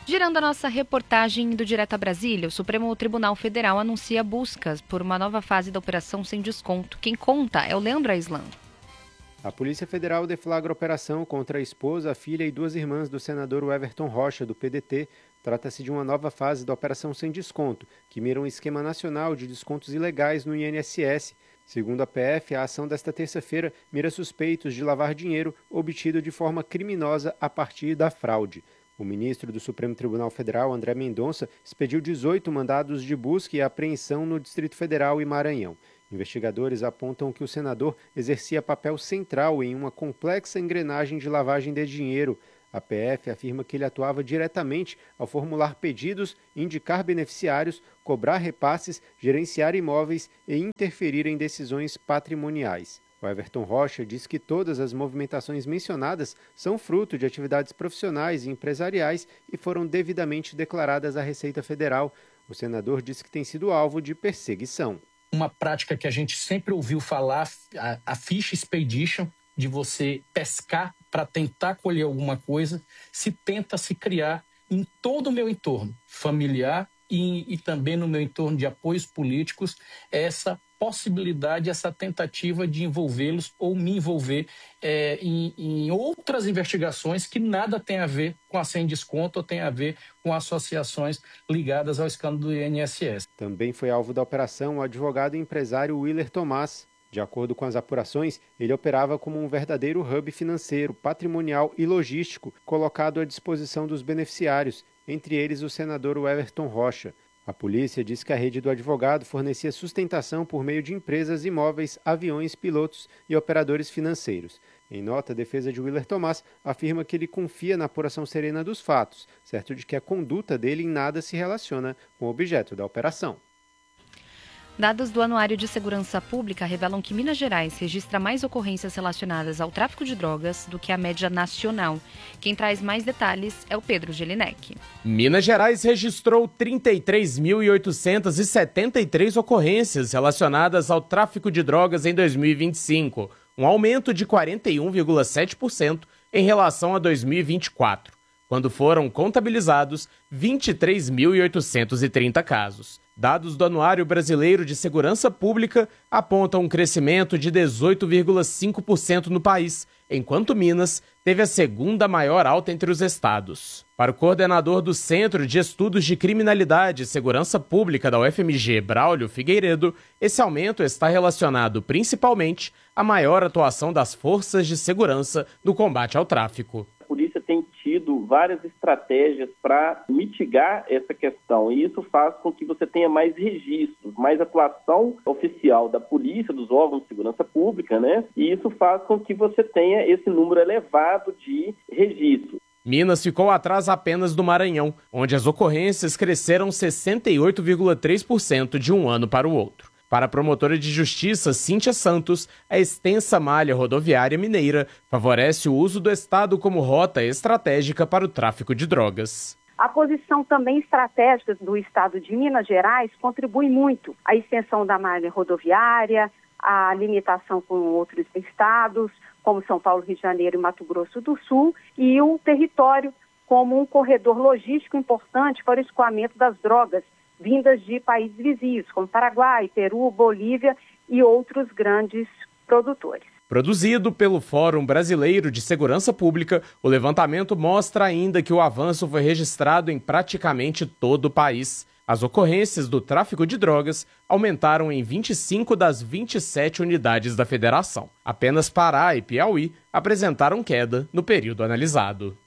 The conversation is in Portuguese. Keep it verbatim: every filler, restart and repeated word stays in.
Girando a nossa reportagem do Direto a Brasília, o Supremo Tribunal Federal anuncia buscas por uma nova fase da Operação Sem Desconto. Quem conta é o Leandro Aislan. A Polícia Federal deflagra operação contra a esposa, a filha e duas irmãs do senador Everton Rocha, do P D T. Trata-se de uma nova fase da Operação Sem Desconto, que mira um esquema nacional de descontos ilegais no I N S S. Segundo a P F, a ação desta terça-feira mira suspeitos de lavar dinheiro obtido de forma criminosa a partir da fraude. O ministro do Supremo Tribunal Federal, André Mendonça, expediu dezoito mandados de busca e apreensão no Distrito Federal e Maranhão. Investigadores apontam que o senador exercia papel central em uma complexa engrenagem de lavagem de dinheiro. A P F afirma que ele atuava diretamente ao formular pedidos, indicar beneficiários, cobrar repasses, gerenciar imóveis e interferir em decisões patrimoniais. O Everton Rocha diz que todas as movimentações mencionadas são fruto de atividades profissionais e empresariais e foram devidamente declaradas à Receita Federal. O senador disse que tem sido alvo de perseguição. Uma prática que a gente sempre ouviu falar, a, a fish expedition, de você pescar para tentar colher alguma coisa, se tenta se criar em todo o meu entorno familiar e, e também no meu entorno de apoios políticos, essa possibilidade, essa tentativa de envolvê-los ou me envolver é, em, em outras investigações que nada tem a ver com a sem desconto ou tem a ver com associações ligadas ao escândalo do I N S S. Também foi alvo da operação o advogado e empresário Willer Tomás. De acordo com as apurações, ele operava como um verdadeiro hub financeiro, patrimonial e logístico colocado à disposição dos beneficiários, entre eles o senador Everton Rocha. A polícia diz que a rede do advogado fornecia sustentação por meio de empresas imóveis, aviões, pilotos e operadores financeiros. Em nota, a defesa de Willer Tomás afirma que ele confia na apuração serena dos fatos, certo de que a conduta dele em nada se relaciona com o objeto da operação. Dados do Anuário de Segurança Pública revelam que Minas Gerais registra mais ocorrências relacionadas ao tráfico de drogas do que a média nacional. Quem traz mais detalhes é o Pedro Gelinek. Minas Gerais registrou trinta e três mil oitocentas e setenta e três ocorrências relacionadas ao tráfico de drogas em dois mil e vinte e cinco, um aumento de quarenta e um vírgula sete por cento em relação a dois mil e vinte e quatro, quando foram contabilizados vinte e três mil oitocentos e trinta casos. Dados do Anuário Brasileiro de Segurança Pública apontam um crescimento de dezoito vírgula cinco por cento no país, enquanto Minas teve a segunda maior alta entre os estados. Para o coordenador do Centro de Estudos de Criminalidade e Segurança Pública da U F M G, Braulio Figueiredo, esse aumento está relacionado principalmente à maior atuação das forças de segurança no combate ao tráfico. A polícia tem tido várias estratégias para mitigar essa questão e isso faz com que você tenha mais registros, mais atuação oficial da polícia, dos órgãos de segurança pública, né? E isso faz com que você tenha esse número elevado de registros. Minas ficou atrás apenas do Maranhão, onde as ocorrências cresceram sessenta e oito vírgula três por cento de um ano para o outro. Para a promotora de justiça Cíntia Santos, a extensa malha rodoviária mineira favorece o uso do estado como rota estratégica para o tráfico de drogas. A posição também estratégica do estado de Minas Gerais contribui muito. A extensão da malha rodoviária, a limitação com outros estados, como São Paulo, Rio de Janeiro e Mato Grosso do Sul, e o território como um corredor logístico importante para o escoamento das drogas vindas de países vizinhos, como Paraguai, Peru, Bolívia e outros grandes produtores. Produzido pelo Fórum Brasileiro de Segurança Pública, o levantamento mostra ainda que o avanço foi registrado em praticamente todo o país. As ocorrências do tráfico de drogas aumentaram em vinte e cinco das vinte e sete unidades da federação. Apenas Pará e Piauí apresentaram queda no período analisado.